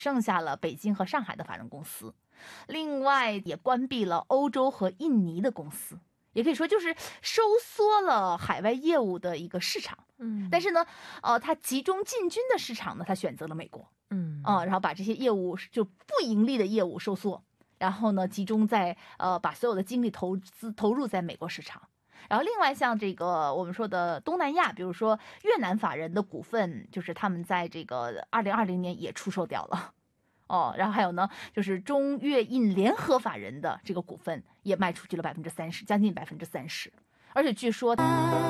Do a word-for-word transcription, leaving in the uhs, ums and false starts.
剩下了北京和上海的法人公司，另外也关闭了欧洲和印尼的公司，也可以说就是收缩了海外业务的一个市场。 嗯， 但是呢，呃，它集中进军的市场呢，它选择了美国。 嗯啊、呃，然后把这些业务就不盈利的业务收缩，然后呢，集中在呃把所有的精力投资投入在美国市场。然后另外像这个我们说的东南亚，比如说越南法人的股份，就是他们在这个二零二零年也出售掉了。哦，然后还有呢，就是中越印联合法人的这个股份也卖出去了百分之三十，将近百分之三十，而且据说。